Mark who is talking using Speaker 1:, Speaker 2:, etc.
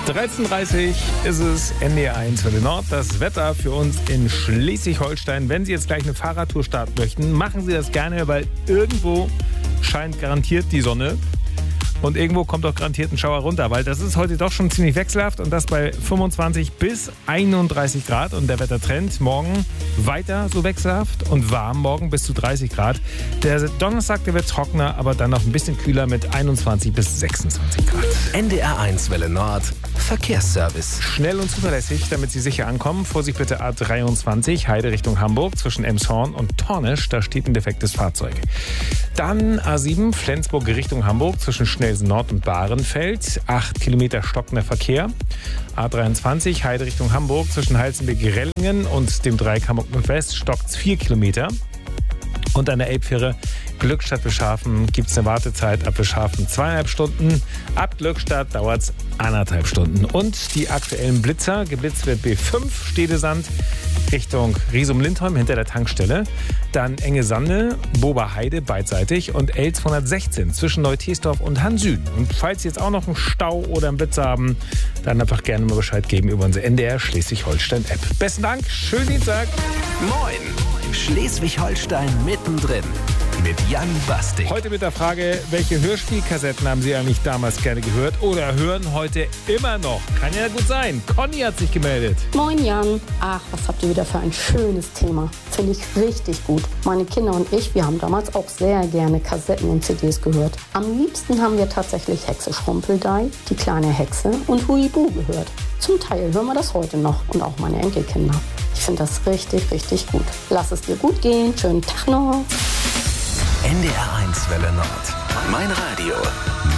Speaker 1: 13:30 ist es, NDR1 Welle Nord. Das Wetter für uns in Schleswig-Holstein. Wenn Sie jetzt gleich eine Fahrradtour starten möchten, machen Sie das gerne, weil irgendwo scheint garantiert die Sonne. Und irgendwo kommt auch garantiert ein Schauer runter, weil das ist heute doch schon ziemlich wechselhaft und das bei 25 bis 31 Grad. Und der Wettertrend morgen weiter so wechselhaft und warm, morgen bis zu 30 Grad. Der Donnerstag, der wird trockener, aber dann noch ein bisschen kühler mit 21 bis 26 Grad.
Speaker 2: NDR1 Welle Nord, Verkehrsservice.
Speaker 1: Schnell und zuverlässig, damit Sie sicher ankommen. Vorsicht bitte A23, Heide Richtung Hamburg, zwischen Elmshorn und Tornisch. Da steht ein defektes Fahrzeug. Dann A7, Flensburg Richtung Hamburg, zwischen Schnelsen Nord und Bahrenfeld. 8 Kilometer stockender Verkehr. A23, Heide Richtung Hamburg, zwischen Heizenberg-Rellingen und dem Dreieck Hamburg-Nordwest stockt 4 Kilometer. Und an der Elbfähre Glückstadt-Beschafen gibt es eine Wartezeit ab Beschafen 2,5 Stunden. Ab Glückstadt dauert es 1,5 Stunden. Und die aktuellen Blitzer. Geblitzt wird B5 Stedesand Richtung Riesum-Lindholm hinter der Tankstelle. Dann Enge Sande, Boberheide beidseitig und L 216 zwischen Neutheesdorf und Hansüden. Und falls Sie jetzt auch noch einen Stau oder einen Blitz haben, dann einfach gerne mal Bescheid geben über unsere NDR Schleswig-Holstein-App. Besten Dank, schönen Dienstag.
Speaker 2: Moin, Schleswig-Holstein mittendrin. Mit Jan Bastik.
Speaker 1: Heute mit der Frage, welche Hörspielkassetten haben Sie eigentlich damals gerne gehört oder hören heute immer noch? Kann ja gut sein. Conny hat sich gemeldet.
Speaker 3: Moin Jan. Ach, was habt ihr wieder für ein schönes Thema. Finde ich richtig gut. Meine Kinder und ich, wir haben damals auch sehr gerne Kassetten und CDs gehört. Am liebsten haben wir tatsächlich Hexe Schrumpeldei, die kleine Hexe und Huibu gehört. Zum Teil hören wir das heute noch und auch meine Enkelkinder. Ich finde das richtig, richtig gut. Lass es dir gut gehen. Schönen Tag noch.
Speaker 2: NDR1 Welle Nord. Mein Radio.